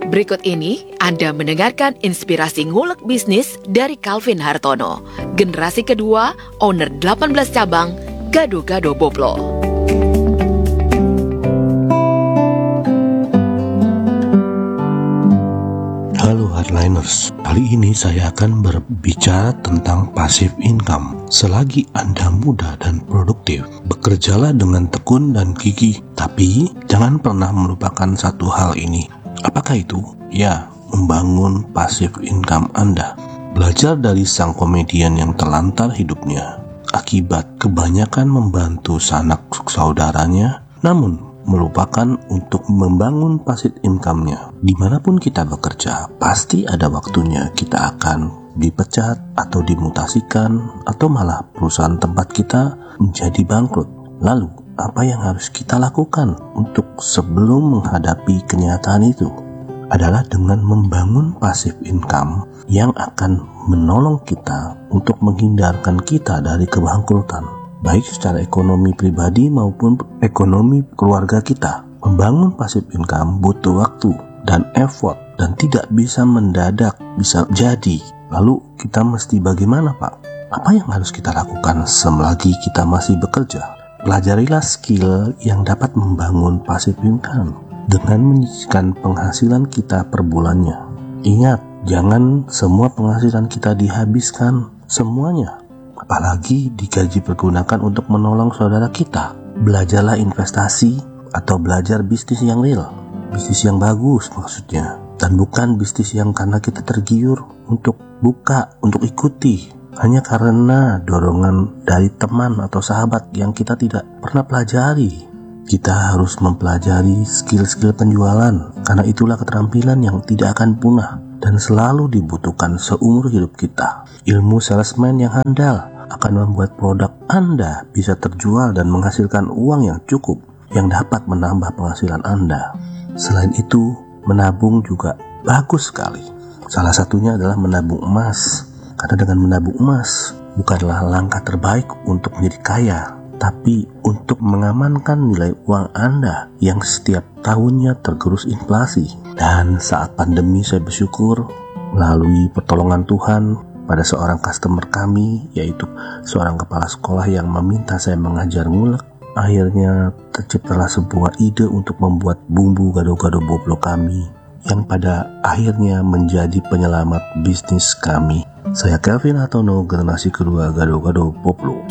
Berikut ini Anda mendengarkan inspirasi ngulek bisnis dari Calvin Hartono, generasi kedua, owner 18 cabang, Gado-Gado Boplo. Halo hardliners, kali ini saya akan berbicara tentang passive income. Selagi Anda muda dan produktif, bekerjalah dengan tekun dan gigih. Tapi jangan pernah melupakan satu hal ini. Apakah itu? Ya, membangun passive income Anda. Belajar dari sang komedian yang terlantar hidupnya akibat kebanyakan membantu sanak saudaranya, namun melupakan untuk membangun passive income-nya. Dimanapun kita bekerja, pasti ada waktunya kita akan dipecat atau dimutasikan, atau malah perusahaan tempat kita menjadi bangkrut. Lalu, apa yang harus kita lakukan untuk sebelum menghadapi kenyataan itu? Adalah dengan membangun passive income yang akan menolong kita untuk menghindarkan kita dari kebangkrutan, baik secara ekonomi pribadi maupun ekonomi keluarga kita. Membangun passive income butuh waktu dan effort dan tidak bisa mendadak bisa jadi. Lalu kita mesti bagaimana, Pak? Apa yang harus kita lakukan selagi kita masih bekerja? Pelajarilah skill yang dapat membangun passive income dengan menyisihkan penghasilan kita per bulannya. Ingat, jangan semua penghasilan kita dihabiskan semuanya. Apalagi digaji pergunakan untuk menolong saudara kita. Belajarlah investasi atau belajar bisnis yang real, bisnis yang bagus maksudnya, dan bukan bisnis yang karena kita tergiur untuk buka, untuk ikuti hanya karena dorongan dari teman atau sahabat yang kita tidak pernah pelajari. Kita harus mempelajari skill-skill penjualan, karena itulah keterampilan yang tidak akan punah dan selalu dibutuhkan seumur hidup kita. Ilmu salesman yang handal akan membuat produk Anda bisa terjual dan menghasilkan uang yang cukup yang dapat menambah penghasilan Anda. Selain itu, menabung juga bagus sekali. Salah satunya adalah menabung emas. Karena dengan menabung emas bukanlah langkah terbaik untuk menjadi kaya, tapi untuk mengamankan nilai uang Anda yang setiap tahunnya tergerus inflasi. Dan saat pandemi saya bersyukur melalui pertolongan Tuhan pada seorang customer kami, yaitu seorang kepala sekolah yang meminta saya mengajar ngulek. Akhirnya terciptalah sebuah ide untuk membuat bumbu gado-gado boplo kami, yang pada akhirnya menjadi penyelamat bisnis kami. Saya Calvin Hartono, generasi kedua Gado-Gado Boplo.